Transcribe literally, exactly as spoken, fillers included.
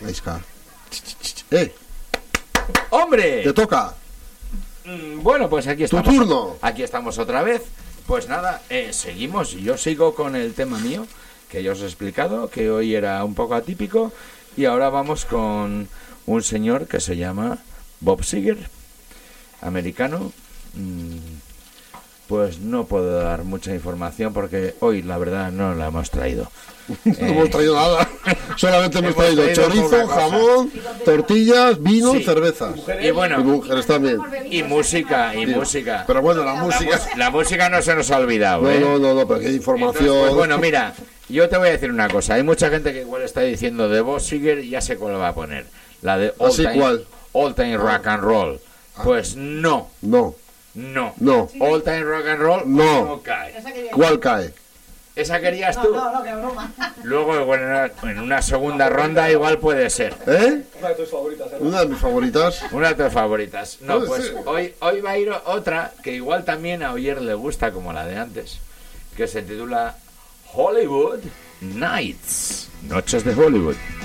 Ahí está. ¡Eh! ¡Hombre! ¡Te toca! Mm, Bueno, pues aquí ¡Tu estamos. turno! Aquí estamos otra vez. Pues nada, eh, seguimos. Yo sigo con el tema mío, que ya os he explicado, que hoy era un poco atípico. Y ahora vamos con un señor que se llama Bob Seger, americano. Mm, Pues no puedo dar mucha información porque hoy la verdad no la hemos traído. No hemos traído nada. Solamente hemos, Hemos traído, traído chorizo, poca cosa. jamón, tortillas, vino, Sí. cervezas. Y bueno, Y mujeres también. y música, y música. Pero bueno, la La, música. mus- la música no se nos ha olvidado, No, ¿eh? no, no, no, pero que hay información. Entonces, pues bueno, mira, yo te voy a decir una cosa. Hay mucha gente que igual está diciendo de Bob Seger y ya sé cuál va a poner. La de All ¿Así Time, cuál? All Time Rock and Roll. Pues no, No, no. no, All Time Rock and Roll No. cae. Esa quería. ¿cuál cae? ¿Esa querías No, tú? no, no, que broma. Luego, bueno, en una- en una segunda ronda igual puede ser. ¿Eh? Una de tus favoritas, ¿eh? Una de mis favoritas. Una de tus favoritas. No, Puede pues ser. hoy, hoy va a ir otra que igual también a Oyer le gusta como la de antes, que se titula Hollywood Nights. Noches de Hollywood.